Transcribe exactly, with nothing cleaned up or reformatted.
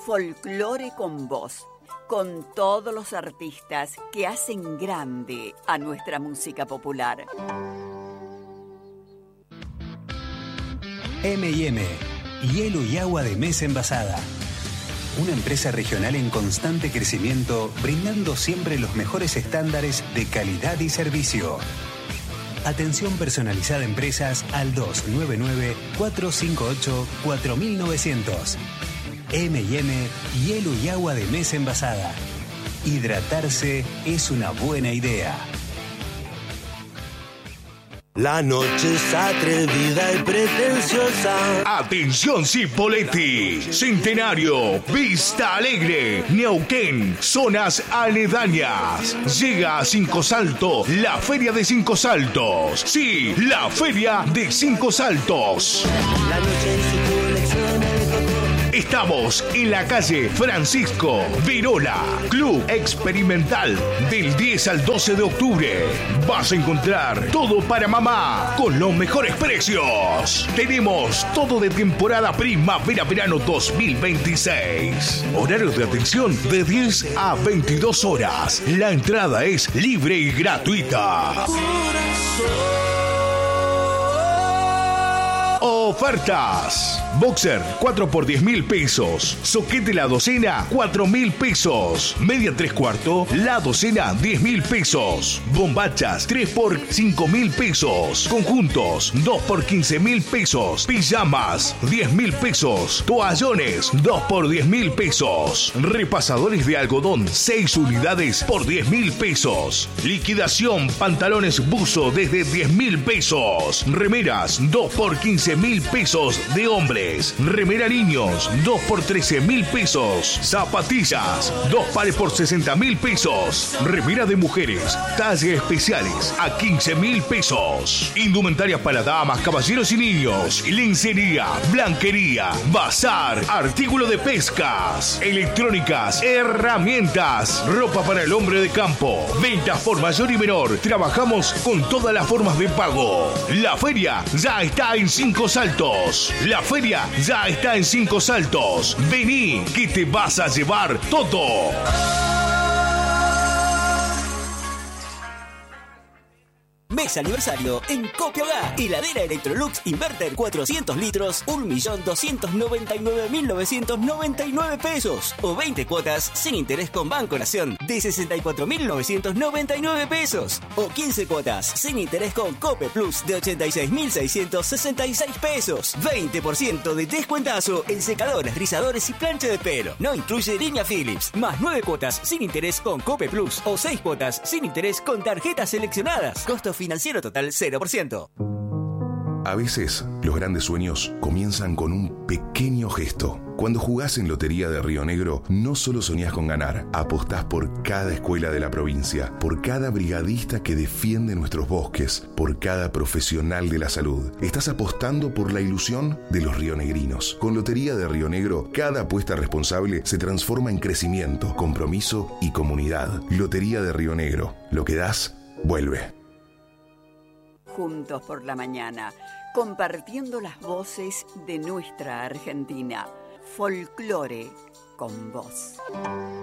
Folclore con Voz, con todos los artistas que hacen grande a nuestra música popular. eme y eme, hielo y agua de mesa envasada. Una empresa regional en constante crecimiento, brindando siempre los mejores estándares de calidad y servicio. Atención personalizada a empresas al dos nueve nueve, cuatro cinco ocho, cuatro nueve cero cero. eme y eme, hielo y agua de mesa envasada. Hidratarse es una buena idea. La noche es atrevida y pretenciosa. Atención Cipolletti, Centenario, Vista Alegre, Neuquén, zonas aledañas. Llega a Cinco Saltos, la Feria de Cinco Saltos. Sí, la Feria de Cinco Saltos. La noche en su colección. Estamos en la calle Francisco Virola, Club Experimental, del diez al doce de octubre. Vas a encontrar todo para mamá con los mejores precios. Tenemos todo de temporada primavera-verano dos mil veintiséis. Horarios de atención de diez a veintidós horas. La entrada es libre y gratuita. Ofertas. Boxer cuatro por diez mil pesos. Soquete la docena cuatro mil pesos. Media tres cuartos la docena diez mil pesos. Bombachas tres por cinco mil pesos. Conjuntos dos por quince mil pesos. Pijamas diez mil pesos. Toallones dos por diez mil pesos. Repasadores de algodón seis unidades por diez mil pesos. Liquidación pantalones buzo desde diez mil pesos. Remeras dos por quince mil pesos de hombre. Remera niños, dos por trece mil pesos. Zapatillas, dos pares por sesenta mil pesos. Remera de mujeres, tallas especiales a quince mil pesos. Indumentaria para damas, caballeros y niños. Lencería, blanquería, bazar, artículo de pescas, electrónicas, herramientas, ropa para el hombre de campo. Ventas por mayor y menor. Trabajamos con todas las formas de pago. La feria ya está en Cinco Saltos. La feria ya está en Cinco Saltos. Vení, que te vas a llevar todo. Mes aniversario en Copia Hogar. Heladera Electrolux Inverter cuatrocientos litros, un millón doscientos noventa y nueve mil novecientos noventa y nueve pesos. O veinte cuotas sin interés con Banco Nación de sesenta y cuatro mil novecientos noventa y nueve pesos. O quince cuotas sin interés con Cope Plus de ochenta y seis mil seiscientos sesenta y seis pesos. veinte por ciento de descuentazo en secadores, rizadores y plancha de pelo. No incluye línea Philips. Más nueve cuotas sin interés con Cope Plus. O seis cuotas sin interés con tarjetas seleccionadas. Costo financiero total cero por ciento. A veces, los grandes sueños comienzan con un pequeño gesto. Cuando jugás en Lotería de Río Negro, no solo soñás con ganar, apostás por cada escuela de la provincia, por cada brigadista que defiende nuestros bosques, por cada profesional de la salud. Estás apostando por la ilusión de los rionegrinos. Con Lotería de Río Negro, cada apuesta responsable se transforma en crecimiento, compromiso y comunidad. Lotería de Río Negro. Lo que das, vuelve. Juntos por la mañana, compartiendo las voces de nuestra Argentina. Folclore con Voz.